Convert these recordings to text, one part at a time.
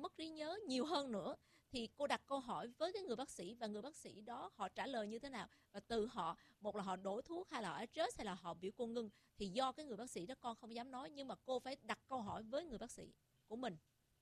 mất trí nhớ nhiều hơn nữa, thì cô đặt câu hỏi với cái người bác sĩ, và người bác sĩ đó họ trả lời như thế nào, và từ họ, một là họ đổi thuốc, hay là họ adjust, hay là họ biểu cô ngưng, thì do cái người bác sĩ đó con không dám nói, nhưng mà cô phải đặt câu hỏi với người bác sĩ của mình.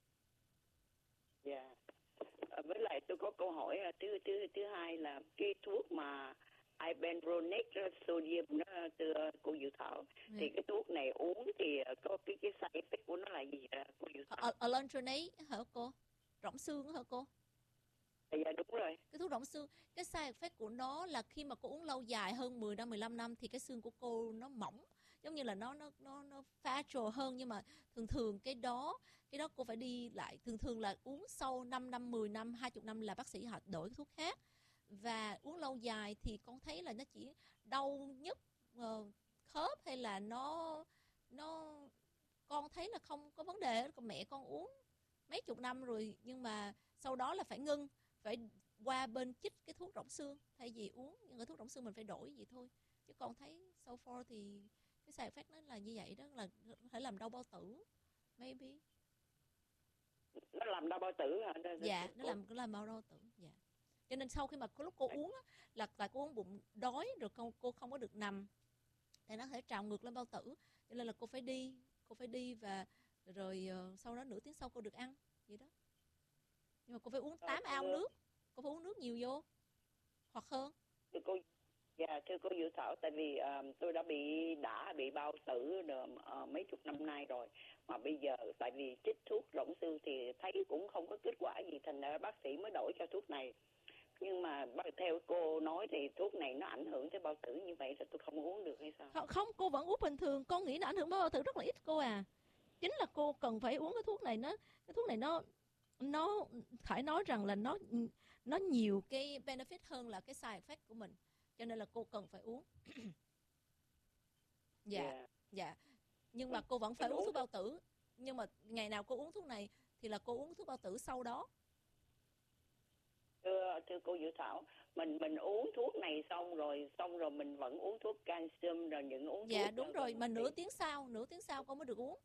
Dạ. Với lại tôi có câu hỏi thứ hai là cái thuốc mà Ibuprofen sodium đó, từ cô Diệu Thảo, thì cái thuốc này uống thì có cái side effect của nó là gì cô Diệu Thảo? Alendronate hả cô? Rỗng xương hả cô? Dạ đúng rồi. Cái thuốc rỗng xương, cái side effect của nó là khi mà cô uống lâu dài hơn 10 năm, 15 năm thì cái xương của cô nó mỏng, giống như là nó fragile hơn, nhưng mà thường cái đó cô phải đi lại, thường là uống sau 5 năm, 10 năm, 20 năm là bác sĩ họ đổi cái thuốc khác. Và uống lâu dài thì con thấy là nó chỉ đau nhức khớp, hay là nó con thấy là không có vấn đề. Còn mẹ con uống mấy chục năm rồi, nhưng mà sau đó là phải ngưng, phải qua bên chích cái thuốc rỗng xương thay vì uống những cái thuốc rỗng xương, mình phải đổi vậy thôi. Chứ con thấy so far thì cái side effect nó là như vậy đó, là có thể làm đau bao tử, maybe. Nó làm đau bao tử hả? Dạ, nó làm đau tử. Dạ. Cho nên sau khi mà lúc cô uống á, là tại cô uống bụng đói rồi, cô không có được nằm, thì nó thể trào ngược lên bao tử, cho nên là cô phải đi và rồi sau đó nửa tiếng sau cô được ăn vậy đó. Nhưng mà cô phải uống 8 ao nước, cô phải uống nước nhiều vô hoặc hơn. Thưa cô Diệu Thảo, tại vì tôi đã bị bao tử mấy chục năm nay rồi, mà bây giờ tại vì chích thuốc rỗng xương thì thấy cũng không có kết quả gì, thành ra bác sĩ mới đổi cho thuốc này. Nhưng mà theo cô nói thì thuốc này nó ảnh hưởng tới bao tử như vậy thì tôi không uống được hay sao? Không, cô vẫn uống bình thường. Con nghĩ nó ảnh hưởng tới bao tử rất là ít cô à. Chính là cô cần phải uống cái thuốc này. Cái thuốc này nó phải nói rằng là nó nhiều cái benefit hơn là cái side effect của mình, cho nên là cô cần phải uống. Dạ. Nhưng mà cô vẫn phải uống thuốc bao tử. Nhưng mà ngày nào cô uống thuốc này thì là cô uống thuốc bao tử sau đó. Thưa cô Diệu Thảo, mình uống thuốc này xong rồi mình vẫn uống thuốc calcium rồi những uống thuốc. Dạ đúng rồi, mà nửa tiếng sau cô mới được uống.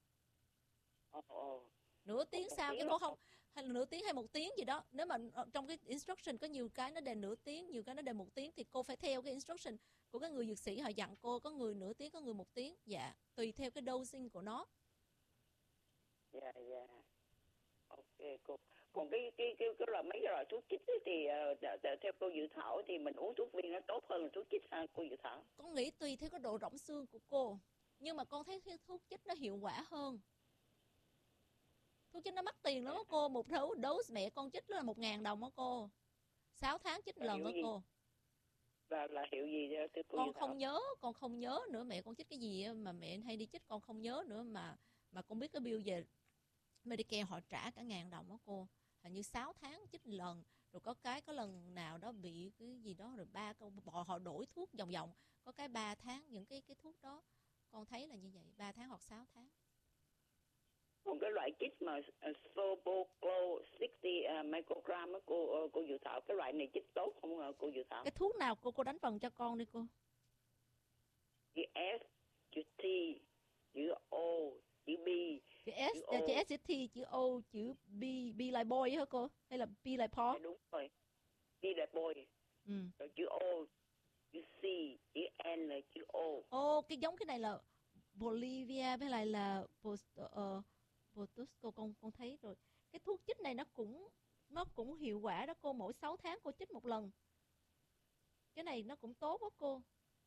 Nửa tiếng sau, chứ cô không, hay là nửa tiếng hay 1 tiếng gì đó. Nếu mà trong cái instruction có nhiều cái nó đề nửa tiếng, nhiều cái nó đề 1 tiếng, thì cô phải theo cái instruction của cái người dược sĩ họ dặn cô. Có người nửa tiếng, có người 1 tiếng. Dạ, tùy theo cái dosing của nó. Dạ. Ok cô. Còn cái loại mấy cái loại thuốc chích thì theo cô Diệu Thảo thì mình uống thuốc viên nó tốt hơn là thuốc chích sao cô Diệu Thảo? Con nghĩ tùy theo cái độ rỗng xương của cô, nhưng mà con thấy cái thuốc chích nó hiệu quả hơn. Thuốc chích nó mắc tiền lắm đó cô. Một dose mẹ con chích là 1.000 đồng đó cô. 6 tháng chích lần đó cô. Là hiệu gì thưa cô con Diệu Thảo? con không nhớ nữa. Mẹ con chích cái gì mà mẹ hay đi chích con không nhớ nữa, mà con biết cái bill về Medicare họ trả cả 1.000 đồng đó cô. Hình như 6 tháng chích lần, rồi có lần nào đó bị cái gì đó, rồi họ đổi thuốc vòng, có cái 3 tháng, những cái thuốc đó con thấy là như vậy, 3 tháng hoặc 6 tháng. Còn cái loại chích mà Soboclo 60 microgram á cô Diệu Thảo, cái loại này chích tốt không cô Diệu Thảo? Cái thuốc nào cô đánh phần cho con đi cô? Chữ S, chữ T, chữ O, chữ B. Chữ S, chữ T, chữ O, chữ B like boy hả cô? Hay là B like Paul? Đúng rồi. B like boy. Rồi chữ O, chữ C, chữ N là chữ O. Cái giống cái này là Bolivia với lại là Botusco, con thấy rồi. Cái thuốc chích này nó cũng hiệu quả đó cô, mỗi 6 tháng cô chích một lần. Cái này nó cũng tốt đó cô.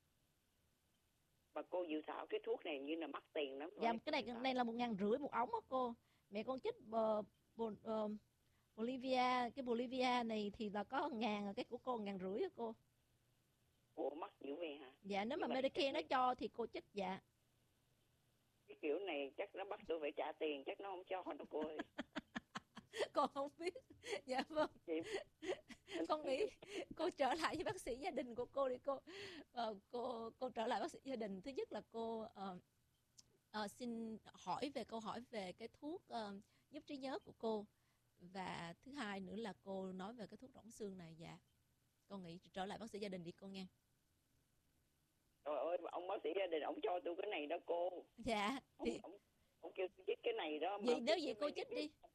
Mà cô Diệu Thảo, cái thuốc này như là mắc tiền lắm. Dạ, cái này là 1.500 một ống đó cô. Mẹ con chích Bolivia, cái Bolivia này thì là có 1.000, cái của cô 1.500 đó cô. Ủa mắc dữ vậy hả? Dạ, nếu mà Medicare nó cho thì cô chích. Dạ. Cái kiểu này chắc nó bắt tôi phải trả tiền, chắc nó không cho đâu cô ơi. Con không biết. Dạ vâng. Con nghĩ cô trở lại với bác sĩ gia đình của cô đi cô. Cô trở lại bác sĩ gia đình. Thứ nhất là cô xin hỏi về câu hỏi về cái thuốc giúp trí nhớ của cô, và thứ hai nữa là cô nói về cái thuốc rỗng xương này. Dạ, con nghĩ trở lại bác sĩ gia đình đi cô nghe. Trời ơi, ông bác sĩ gia đình ông cho tôi cái này đó cô. Dạ thì ông kêu tôi chích cái này đó. Vậy nếu vậy cô chích đi.